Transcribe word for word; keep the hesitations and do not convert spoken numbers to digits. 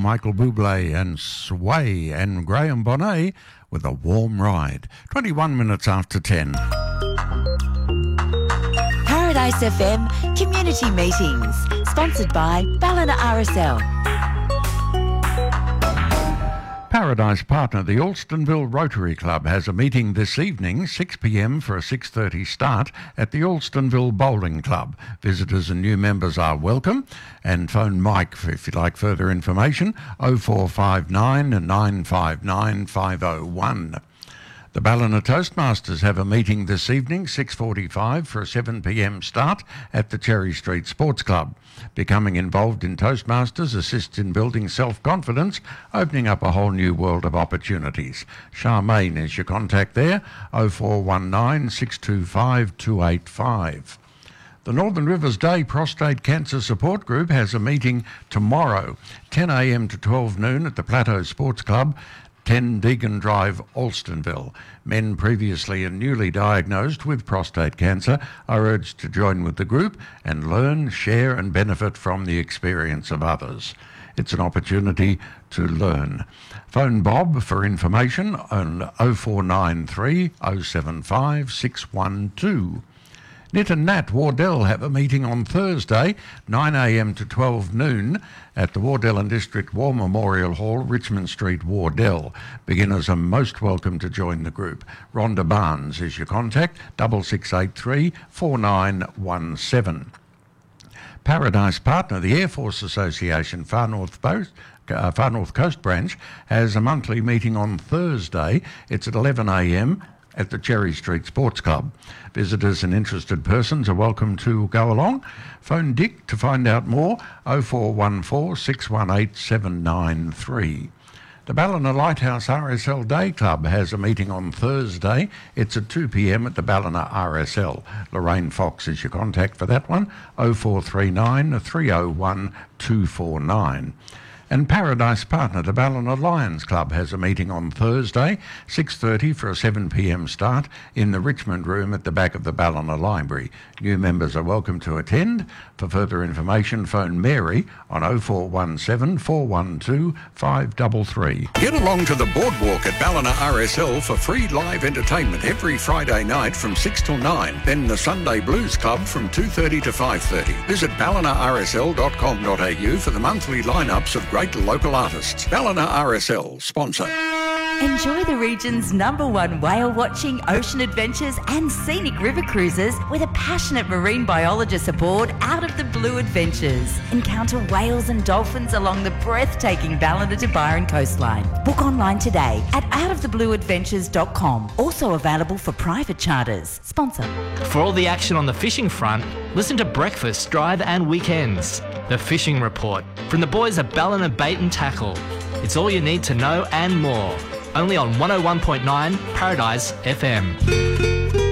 Michael Bublé and Sway and Graham Bonnet with A Warm Ride. twenty-one minutes after ten. Paradise F M Community Meetings, sponsored by Ballina R S L. Paradise partner, the Alstonville Rotary Club, has a meeting this evening, six p m for a six thirty start at the Alstonville Bowling Club. Visitors and new members are welcome, and phone Mike if you'd like further information, oh four five nine, nine five nine, five oh one. The Ballina Toastmasters have a meeting this evening, six forty-five for a seven p m start at the Cherry Street Sports Club. Becoming involved in Toastmasters assists in building self-confidence, opening up a whole new world of opportunities. Charmaine is your contact there, oh four one nine, six two five, two eight five. The Northern Rivers Day Prostate Cancer Support Group has a meeting tomorrow, ten a m to twelve noon at the Plateau Sports Club, ten Deegan Drive, Alstonville. Men previously and newly diagnosed with prostate cancer are urged to join with the group and learn, share and benefit from the experience of others. It's an opportunity to learn. Phone Bob for information on oh four nine three, oh seven five, six one two. Nit and Nat Wardell have a meeting on Thursday, nine a m to twelve noon, at the Wardell and District War Memorial Hall, Richmond Street, Wardell. Beginners are most welcome to join the group. Rhonda Barnes is your contact, six six eight three, four nine one seven. Paradise partner, the Air Force Association Far North Post, uh, Far North Coast Branch, has a monthly meeting on Thursday. It's at eleven a m at the Cherry Street Sports Club. Visitors and interested persons are welcome to go along. Phone Dick to find out more, oh four one four, six one eight, seven nine three. The Ballina Lighthouse R S L Day Club has a meeting on Thursday. It's at two p m at the Ballina R S L. Lorraine Fox is your contact for that one, oh four three nine, three oh one, two four nine. And Paradise partner, the Ballina Lions Club, has a meeting on Thursday, six thirty for a seven p m start in the Richmond Room at the back of the Ballina Library. New members are welcome to attend. For further information, phone Mary on oh four one seven, four one two, five three three. Get along to the Boardwalk at Ballina R S L for free live entertainment every Friday night from six till nine. Then the Sunday Blues Club from two thirty to five thirty. Visit ballina r s l dot com dot a u for the monthly lineups of great local artists. Ballina R S L, sponsor. Enjoy the region's number one whale watching, ocean adventures and scenic river cruises with a passionate marine biologist aboard Out of the Blue Adventures. Encounter whales and dolphins along the breathtaking Ballina to Byron coastline. Book online today at out of the blue adventures dot com. Also available for private charters. Sponsor. For all the action on the fishing front, listen to Breakfast, Drive and Weekends. The Fishing Report from the boys at Ballina Bait and Tackle. It's all you need to know and more. Only on one oh one point nine Paradise F M.